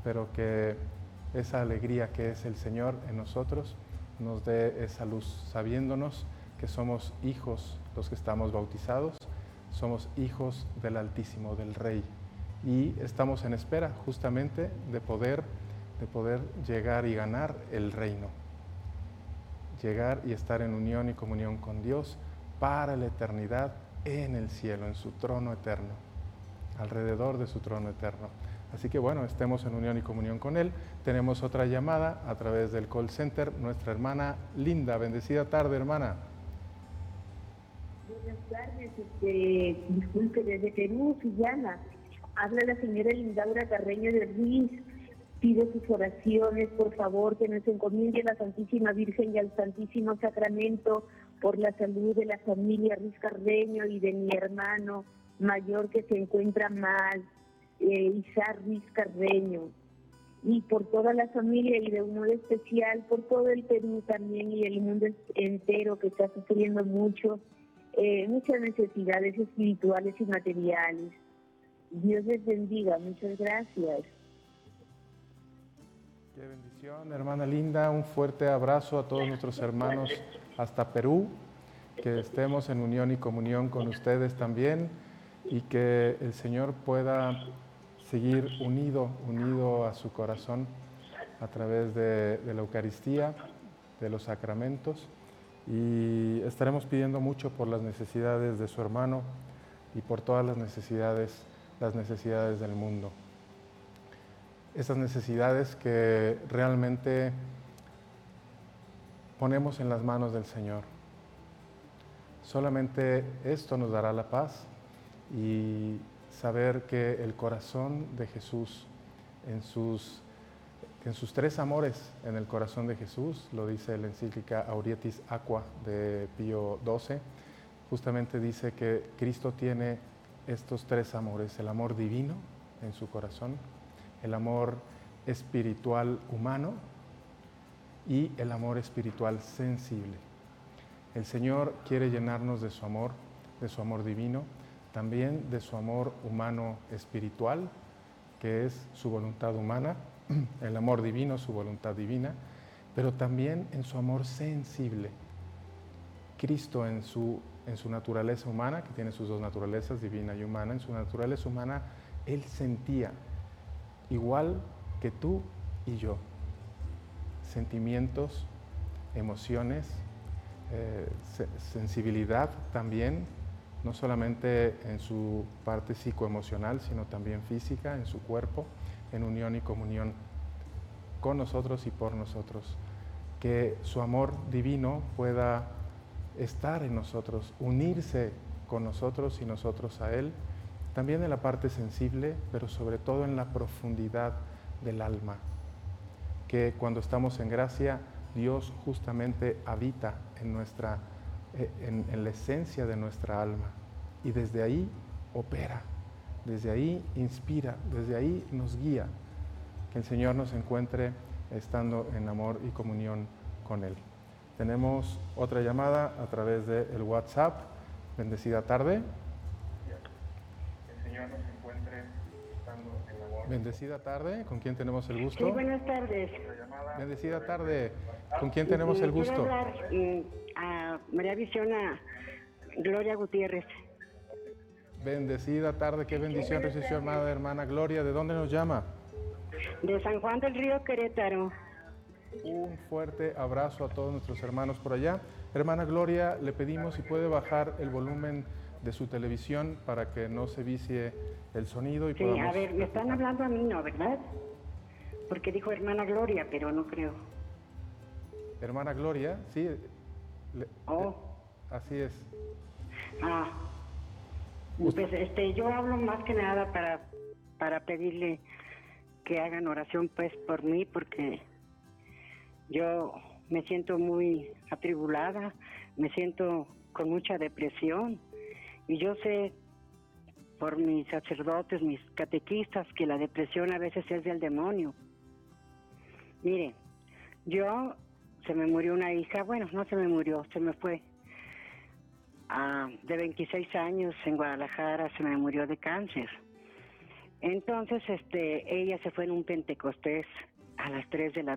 pero que esa alegría que es el Señor en nosotros nos dé esa luz, sabiéndonos que somos hijos, los que estamos bautizados, somos hijos del Altísimo, del Rey, y estamos en espera justamente de poder llegar y ganar el reino, llegar y estar en unión y comunión con Dios para la eternidad en el cielo, en su trono eterno, alrededor de su trono eterno. Así que bueno, estemos en unión y comunión con Él. Tenemos otra llamada a través del call center, nuestra hermana Linda. Bendecida tarde, hermana. Buenas tardes, disculpe, desde Perú, Suyana. Habla la señora Lindaura Carreño de Ruiz. Pido sus oraciones, por favor, que nos encomiende a la Santísima Virgen y al Santísimo Sacramento por la salud de la familia Ruiz Carreño y de mi hermano mayor que se encuentra mal, Isar Ruiz Carreño, y por toda la familia y de un modo especial por todo el Perú también y el mundo entero que está sufriendo muchas necesidades espirituales y materiales. Dios les bendiga, muchas gracias. Qué bendición, hermana Linda, un fuerte abrazo a todos nuestros hermanos hasta Perú, que estemos en unión y comunión con ustedes también y que el Señor pueda seguir unido a su corazón a través de la Eucaristía, de los sacramentos, y estaremos pidiendo mucho por las necesidades de su hermano y por todas las necesidades del mundo. Esas necesidades que realmente ponemos en las manos del Señor. Solamente esto nos dará la paz y saber que el corazón de Jesús, en sus tres amores en el corazón de Jesús, lo dice la encíclica Aurietis Aqua de Pío XII, justamente dice que Cristo tiene estos tres amores: el amor divino en su corazón, el amor espiritual humano y el amor espiritual sensible. El Señor quiere llenarnos de su amor divino, también de su amor humano espiritual, que es su voluntad humana, el amor divino, su voluntad divina, pero también en su amor sensible. Cristo en su naturaleza humana, que tiene sus dos naturalezas, divina y humana, en su naturaleza humana, Él sentía, igual que tú y yo, sentimientos, emociones, sensibilidad también, no solamente en su parte psicoemocional, sino también física, en su cuerpo, en unión y comunión con nosotros y por nosotros. Que su amor divino pueda estar en nosotros, unirse con nosotros y nosotros a Él, también en la parte sensible, pero sobre todo en la profundidad del alma. Que cuando estamos en gracia, Dios justamente habita en la esencia de nuestra alma, y desde ahí opera, desde ahí inspira, desde ahí nos guía. Que el Señor nos encuentre estando en amor y comunión con Él. Tenemos otra llamada a través del WhatsApp. Bendecida tarde. El Señor nos encuentre estando en amor. Bendecida tarde. ¿Con quién tenemos el gusto? Sí, buenas tardes. Bendecida tarde. ¿Con quién tenemos el gusto? Quiero hablar a María Visión, Gloria Gutiérrez. Bendecida tarde. Qué bendición recibió hermana Gloria. ¿De dónde nos llama? De San Juan del Río, Querétaro. Un fuerte abrazo a todos nuestros hermanos por allá. Hermana Gloria, le pedimos si puede bajar el volumen de su televisión para que no se vicie el sonido y Sí, podamos... a ver, me están hablando a mí, ¿no? ¿Verdad? Porque dijo hermana Gloria, pero no creo. Hermana Gloria, sí. Así es. Pues yo hablo más que nada para pedirle que hagan oración pues por mí, porque yo me siento muy atribulada, me siento con mucha depresión, y yo sé por mis sacerdotes, mis catequistas, que la depresión a veces es del demonio. Mire, se me murió una hija, bueno, no se me murió, se me fue. De 26 años en Guadalajara, se me murió de cáncer. Entonces, ella se fue en un Pentecostés a las 3 de la